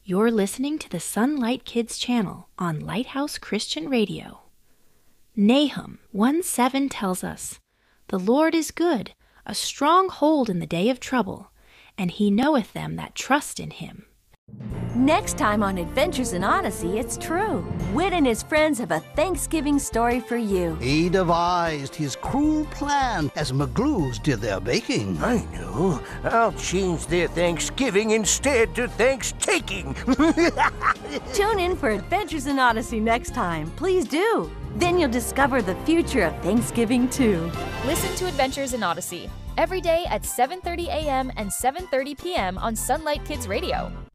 You're listening to the Sunlight Kids channel on Lighthouse Christian Radio. Nahum 1:7 tells us, "The Lord is good, a strong hold in the day of trouble, and he knoweth them that trust in him." Next time on Adventures in Odyssey, it's true. Wit and his friends have a Thanksgiving story for you. He devised his cruel plan as McGlues did their baking. I know. I'll change their Thanksgiving instead to Thanks-taking. Tune in for Adventures in Odyssey next time. Please do. Then you'll discover the future of Thanksgiving too. Listen to Adventures in Odyssey every day at 7:30 a.m. and 7:30 p.m. on Sunlight Kids Radio.